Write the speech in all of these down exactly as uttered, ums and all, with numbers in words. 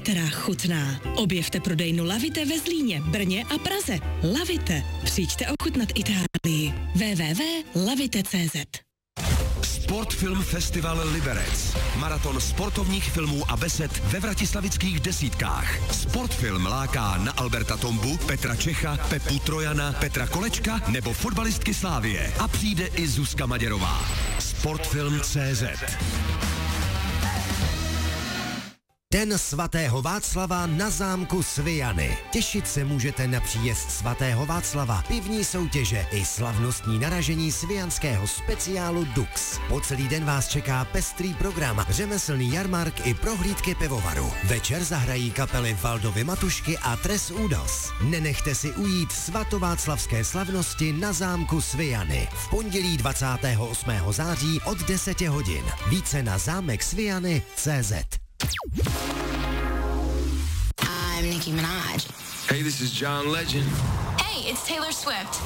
která chutná. Objevte prodejnu Lavite ve Zlíně, Brně a Praze. Lavite. Přijďte ochutnat Itálii. w w w tečka lavite tečka cé zet. Sportfilm Festival Liberec. Maraton sportovních filmů a besed ve vratislavických desítkách. Sportfilm láká na Alberta Tombu, Petra Čecha, Pepu Trojana, Petra Kolečka nebo fotbalistky Slávie. A přijde i Zuzka Maděrová. Sportfilm tečka cé zet. Den svatého Václava na zámku Sviany. Těšit se můžete na příjezd svatého Václava, pivní soutěže i slavnostní naražení svijanského speciálu Dux. Po celý den vás čeká pestrý program, řemeslný jarmark i prohlídky pivovaru. Večer zahrají kapely Valdovy Matušky a Tres Údos. Nenechte si ujít svatováclavské slavnosti na zámku Sviany. V pondělí dvacátého osmého září od deset hodin. Více na zámek Sviany tečka cé zet. I'm Nicki Minaj. Hey, this is John Legend. Hey, it's Taylor Swift.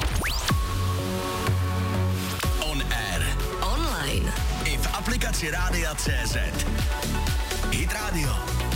On air. Online. I v aplikaci Rádia tečka cé zet. Hit Radio.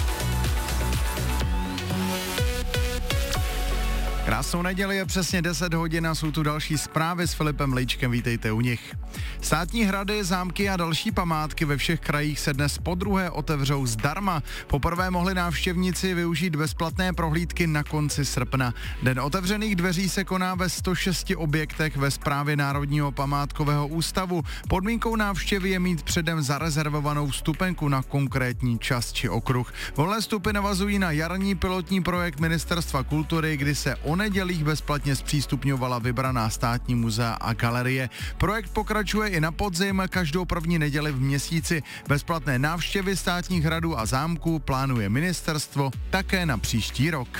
Krásnou neděli, je přesně deset hodin a jsou tu další zprávy s Filipem Lejčkem, vítejte u nich. Státní hrady, zámky a další památky ve všech krajích se dnes podruhé otevřou zdarma. Poprvé mohli návštěvníci využít bezplatné prohlídky na konci srpna. Den otevřených dveří se koná ve sto šesti objektech ve správě Národního památkového ústavu. Podmínkou návštěvy je mít předem zarezervovanou vstupenku na konkrétní čas či okruh. Volné vstupy navazují na jarní pilotní projekt Ministerstva kultury, kdy se o nedělích bezplatně zpřístupňovala vybraná státní muzea a galerie. Projekt pokračuje i na podzim, každou první neděli v měsíci. Bezplatné návštěvy státních hradů a zámků plánuje ministerstvo také na příští rok.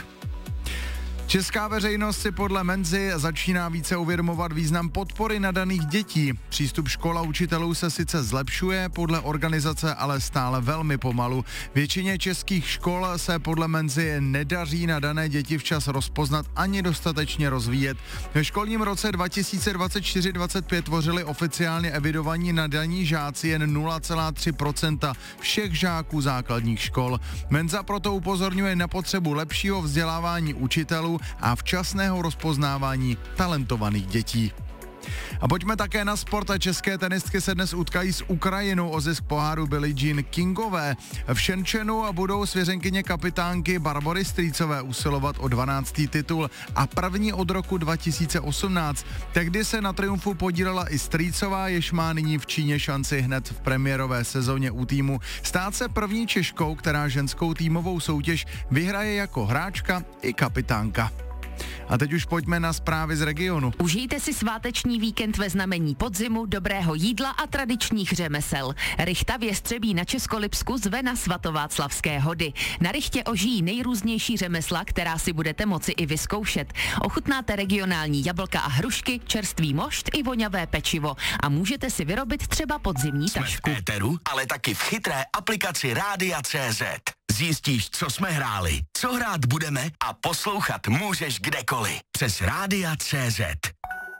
Česká veřejnost si podle Menzy začíná více uvědomovat význam podpory nadaných dětí. Přístup škol a učitelů se sice zlepšuje, podle organizace ale stále velmi pomalu. Většině českých škol se podle Menzy nedaří nadané děti včas rozpoznat ani dostatečně rozvíjet. Ve školním roce dva tisíce dvacet čtyři dvacet pět tvořili oficiálně evidovaní nadaní žáci jen nula celá tři procenta všech žáků základních škol. Menza proto upozorňuje na potřebu lepšího vzdělávání učitelů a včasného rozpoznávání talentovaných dětí. A pojďme také na sport a české tenistky se dnes utkají s Ukrajinou o zisk poháru Billie Jean Kingové. V Shenzhenu budou svěřenkyně kapitánky Barbory Strýcové usilovat o dvanáctý titul a první od roku dva tisíce osmnáct. Tehdy se na triumfu podílela i Strýcová, jež má nyní v Číně šanci hned v premiérové sezóně u týmu stát se první Češkou, která ženskou týmovou soutěž vyhraje jako hráčka i kapitánka. A teď už pojďme na zprávy z regionu. Užijte si sváteční víkend ve znamení podzimu, dobrého jídla a tradičních řemesel. Rychta v Jestřebí na Českolipsku zve na svatováclavské hody. Na Rychtě ožijí nejrůznější řemesla, která si budete moci i vyzkoušet. Ochutnáte regionální jablka a hrušky, čerstvý mošt i voňavé pečivo a můžete si vyrobit třeba podzimní Jsme tašku. v éteru, ale taky v chytré aplikaci Rádia tečka cé zet. Zjistíš, co jsme hráli, co hrát budeme a poslouchat můžeš kdekoliv. Přes Rádia tečka cé zet.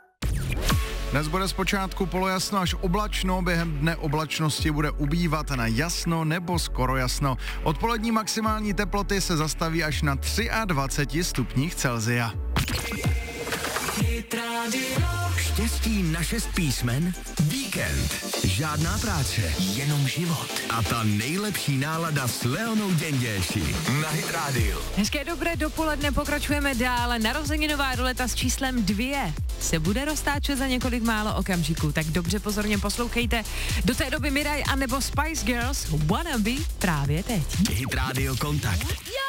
Dnes bude zpočátku polojasno až oblačno, během dne oblačnosti bude ubývat na jasno nebo skoro jasno. Odpolední maximální teploty se zastaví až na dvacet tři stupních Celsia. Štěstí na šest písmen? Víkend. Žádná práce, jenom život. A ta nejlepší nálada s Leonou Děnděši na Hit Radio. Hezké dobré dopoledne, pokračujeme dále. Narozeninová ruleta s číslem dvě se bude roztáčet za několik málo okamžiků, tak dobře pozorně poslouchejte. Do té doby Miraj a nebo Spice Girls Wanna Be právě teď. Hit Radio Kontakt.